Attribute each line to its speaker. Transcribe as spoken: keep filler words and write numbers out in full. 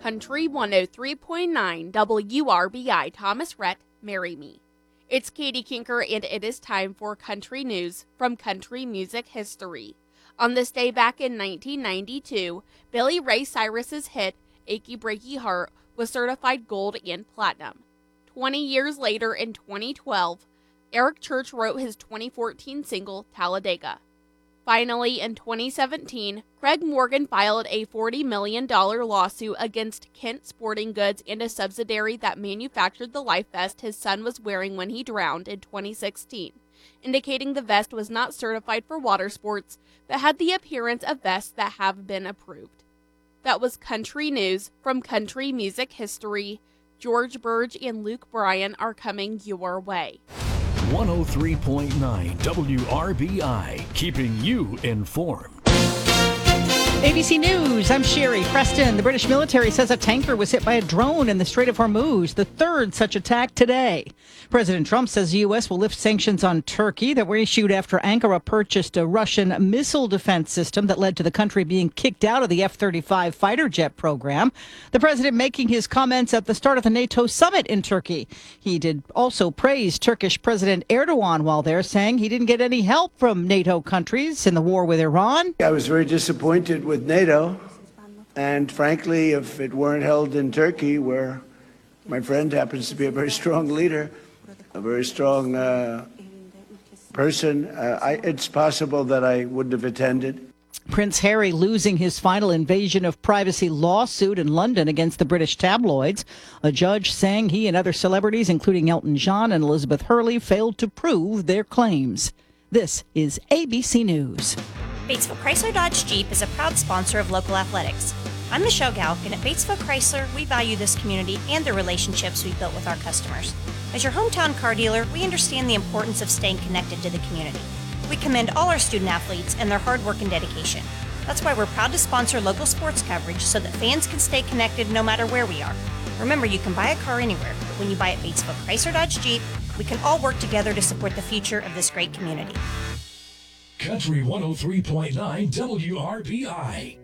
Speaker 1: Country one oh three point nine W R B I Thomas Rhett, Marry Me. It's Katie Kinker, and it is time for country news from country music history. On this day back in nineteen ninety-two, Billy Ray Cyrus's hit, Achy Breaky Heart, was certified gold and platinum. Twenty years later, in twenty twelve, Eric Church wrote his twenty fourteen single, Talladega. Finally, in twenty seventeen, Craig Morgan filed a forty million dollars lawsuit against Kent Sporting Goods and a subsidiary that manufactured the life vest his son was wearing when he drowned in twenty sixteen, indicating the vest was not certified for water sports, but had the appearance of vests that have been approved. That was country news from country music history. George Burge and Luke Bryan are coming your way.
Speaker 2: one oh three point nine W R B I, keeping you informed.
Speaker 3: A B C News, I'm Sherry Preston. The British military says a tanker was hit by a drone in the Strait of Hormuz, the third such attack today. President Trump says the U S will lift sanctions on Turkey that were issued after Ankara purchased a Russian missile defense system that led to the country being kicked out of the F thirty-five fighter jet program. The president making his comments at the start of the NATO summit in Turkey. He did also praise Turkish President Erdogan while there, saying he didn't get any help from NATO countries in the war with Iran.
Speaker 4: I was very disappointed with NATO, and frankly, if it weren't held in Turkey, where my friend happens to be a very strong leader, a very strong uh, person, uh, I, it's possible that I wouldn't have attended.
Speaker 3: Prince Harry losing his final invasion of privacy lawsuit in London against the British tabloids. A judge saying he and other celebrities, including Elton John and Elizabeth Hurley, failed to prove their claims. This is A B C News.
Speaker 5: Batesville Chrysler Dodge Jeep is a proud sponsor of local athletics. I'm Michelle Galk, and at Batesville Chrysler, we value this community and the relationships we've built with our customers. As your hometown car dealer, we understand the importance of staying connected to the community. We commend all our student athletes and their hard work and dedication. That's why we're proud to sponsor local sports coverage so that fans can stay connected no matter where we are. Remember, you can buy a car anywhere, but when you buy at Batesville Chrysler Dodge Jeep, we can all work together to support the future of this great community.
Speaker 2: Country one oh three point nine W R B I.